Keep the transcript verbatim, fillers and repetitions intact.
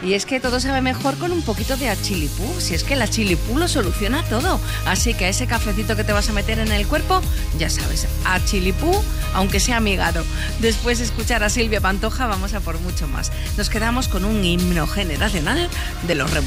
Y es que todo sabe mejor con un poquito de achilipú. Si es que el achilipú lo soluciona todo. Así que a ese cafecito que te vas a meter en el cuerpo, ya sabes, achilipú, aunque sea amigado. Después de escuchar a Silvia Pantoja, vamos a por mucho más. Nos quedamos con un himno generacional de los revolucionarios.